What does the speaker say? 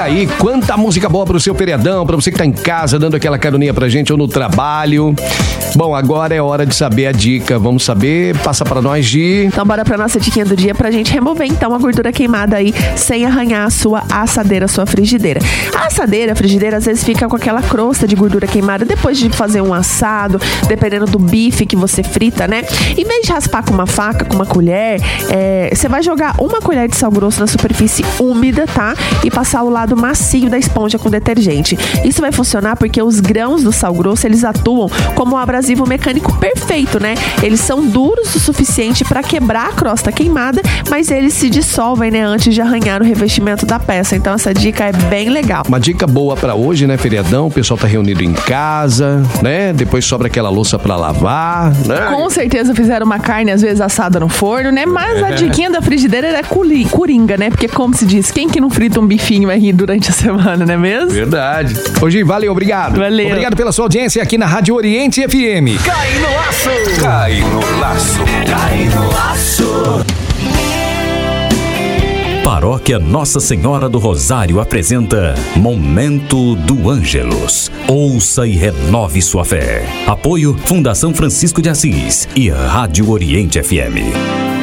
aí, quanta música boa pro seu feriadão, pra você que tá em casa dando aquela caroninha pra gente ou no trabalho. Bom, agora é hora de saber a dica. Vamos saber, passa pra nós, Gi. Então bora pra nossa diquinha do dia pra gente remover então a gordura queimada aí sem arranhar a sua assadeira, a sua frigideira. A assadeira, a frigideira, às vezes fica com aquela crosta de gordura queimada depois de fazer um assado, dependendo do bife que você frita, né? Em vez de raspar com uma faca, com uma colher, você vai jogar uma colher de sal grosso na superfície úmida, tá? E passar o lado macio da esponja com detergente. Isso vai funcionar porque os grãos do sal grosso, eles atuam como um abrasivo mecânico perfeito, né? Eles são duros o suficiente para quebrar a crosta queimada, mas eles se dissolvem, né? Antes de arranhar o revestimento da peça. Então essa dica é bem legal. Uma dica boa pra hoje, né, feriadão? O pessoal tá reunido em casa, né? Depois sobra aquela louça pra lavar, né? Com certeza fizeram uma carne, às vezes assada no forno, né? Mas a diquinha da frigideira é coringa, né? Porque, como se diz, quem que não frita um bifinho aí durante a semana, não é mesmo? Verdade. Ô, Gi, valeu, obrigado. Valeu. Obrigado pela sua audiência aqui na Rádio Oriente FM. Cai no laço! Cai no laço! Cai no laço! Paróquia Nossa Senhora do Rosário apresenta Momento do Ângelus. Ouça e renove sua fé. Apoio Fundação Francisco de Assis e Rádio Oriente FM.